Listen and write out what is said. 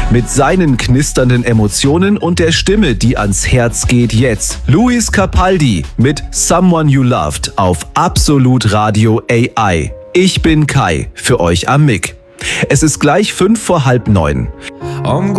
Mit seinen knisternden Emotionen und der Stimme, die ans Herz geht jetzt. Luis Capaldi mit Someone You Loved auf Absolut Radio AI. Ich bin Kai, für euch am Mic. Es ist gleich 8:55.